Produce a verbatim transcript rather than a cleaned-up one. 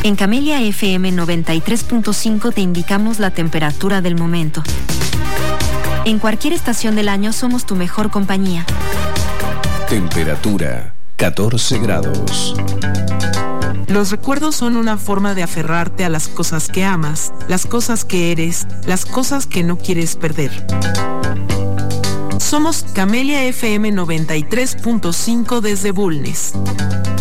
En Camelia F M noventa y tres punto cinco te indicamos la temperatura del momento. En cualquier estación del año somos tu mejor compañía. Temperatura catorce grados. Los recuerdos son una forma de aferrarte a las cosas que amas, las cosas que eres, las cosas que no quieres perder. Somos Camelia F M noventa y tres punto cinco desde Bulnes.